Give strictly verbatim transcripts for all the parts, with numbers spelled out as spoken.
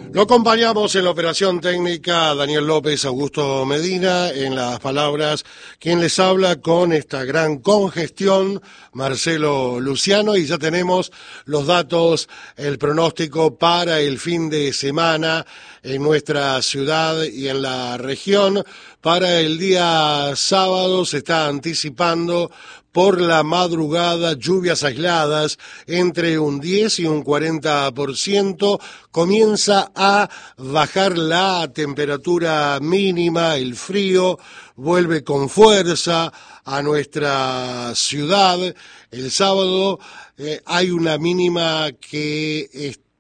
Lo acompañamos en la operación técnica Daniel López, Augusto Medina, en las palabras quien les habla con esta gran congestión, Marcelo Luciano, y ya tenemos los datos, el pronóstico para el fin de semana en nuestra ciudad y en la región. Para el día sábado se está anticipando por la madrugada lluvias aisladas entre un diez y un cuarenta por ciento. Comienza a bajar la temperatura mínima, el frío vuelve con fuerza a nuestra ciudad. El sábado eh, hay una mínima que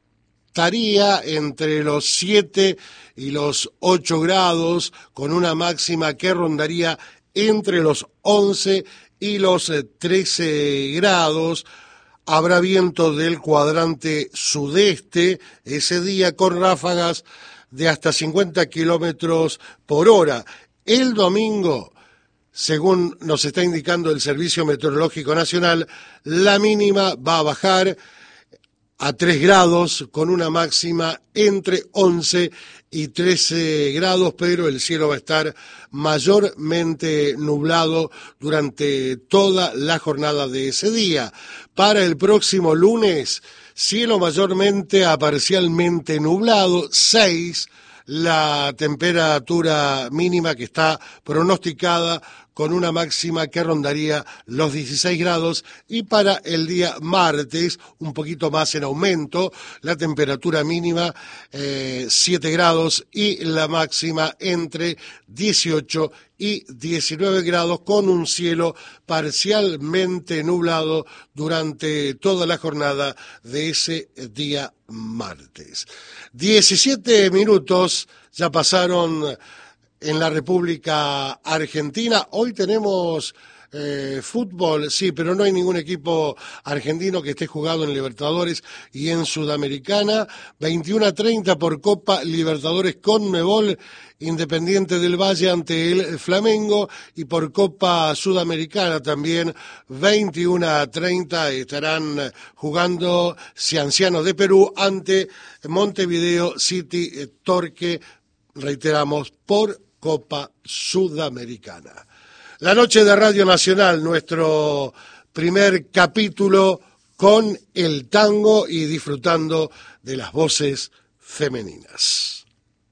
estaría entre los siete y los ocho grados, con una máxima que rondaría entre los once y los trece grados. Habrá viento del cuadrante sudeste ese día con ráfagas de hasta cincuenta kilómetros por hora. El domingo, según nos está indicando el Servicio Meteorológico Nacional, la mínima va a bajar a tres grados con una máxima entre once y trece grados, pero el cielo va a estar mayormente nublado durante toda la jornada de ese día. Para el próximo lunes, cielo mayormente a parcialmente nublado, seis, la temperatura mínima que está pronosticada con una máxima que rondaría los dieciséis grados, y para el día martes un poquito más en aumento, la temperatura mínima eh, siete grados y la máxima entre dieciocho y diecinueve grados, con un cielo parcialmente nublado durante toda la jornada de ese día martes. diecisiete minutos ya pasaron en la República Argentina. Hoy tenemos eh, fútbol, sí, pero no hay ningún equipo argentino que esté jugado en Libertadores y en Sudamericana. veintiuno a treinta por Copa Libertadores Conmebol, Independiente del Valle ante el Flamengo, y por Copa Sudamericana también veintiuno a treinta estarán jugando Cienciano de Perú ante Montevideo City Torque, reiteramos, por Copa Sudamericana. La noche de Radio Nacional, nuestro primer capítulo con el tango y disfrutando de las voces femeninas.